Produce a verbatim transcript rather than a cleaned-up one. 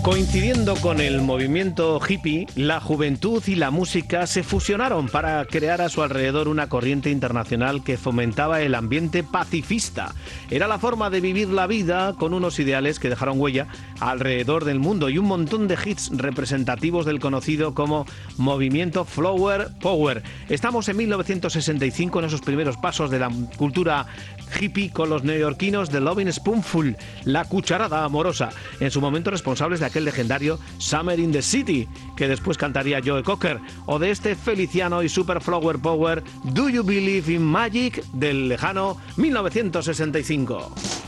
Coincidiendo con el movimiento hippie, la juventud y la música se fusionaron para crear a su alrededor una corriente internacional que fomentaba el ambiente pacifista. Era la forma de vivir la vida con unos ideales que dejaron huella alrededor del mundo y un montón de hits representativos del conocido como movimiento Flower Power. Estamos en mil novecientos sesenta y cinco, en esos primeros pasos de la cultura hippie, con los neoyorquinos de Lovin' Spoonful, la cucharada amorosa, en su momento responsables de aquel legendario Summer in the City, que después cantaría Joe Cocker, o de este Feliciano y Super Flower Power, Do You Believe in Magic, del lejano mil novecientos sesenta y cinco.